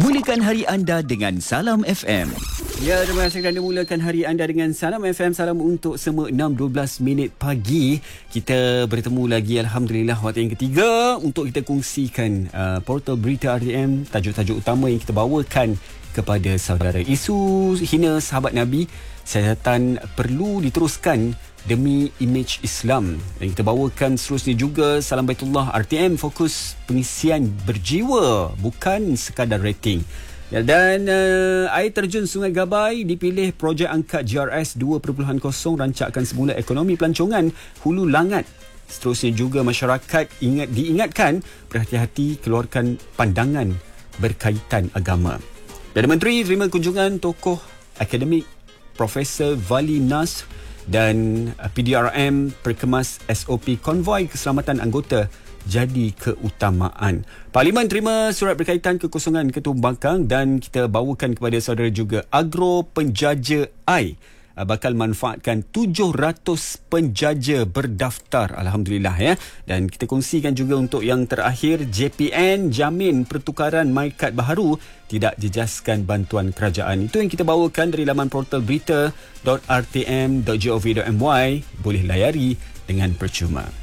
Mulakan hari anda dengan Salam FM. Ya, terima kasih kerana mulakan hari anda dengan Salam FM. Salam untuk semua 6.12 minit pagi. Kita bertemu lagi, Alhamdulillah, waktu yang ketiga untuk kita kongsikan portal berita RTM, tajuk-tajuk utama yang kita bawakan kepada saudara. Isu hina sahabat Nabi, siasatan perlu diteruskan demi imej Islam. Dan kita bawakan seterusnya juga Salam Baitullah RTM, fokus pengisian berjiwa, bukan sekadar rating. Dan air terjun Sungai Gabai dipilih projek angkat GRS 2.0, rancakkan semula ekonomi pelancongan Hulu Langat. Seterusnya juga masyarakat diingatkan berhati-hati keluarkan pandangan berkaitan agama. Perdana Menteri terima kunjungan tokoh akademik Profesor Vali Nas dan PDRM perkemas SOP konvoi keselamatan anggota jadi keutamaan. Parlimen terima surat berkaitan kekosongan Ketua Pembangkang dan kita bawakan kepada saudara juga Agro Penjaja AI bakal manfaatkan 700 penjaja berdaftar, Alhamdulillah ya. Dan kita kongsikan juga untuk yang terakhir, JPN jamin pertukaran MyCard baharu tidak jejaskan bantuan kerajaan. Itu yang kita bawakan dari laman portal berita.rtm.gov.my. Boleh layari dengan percuma.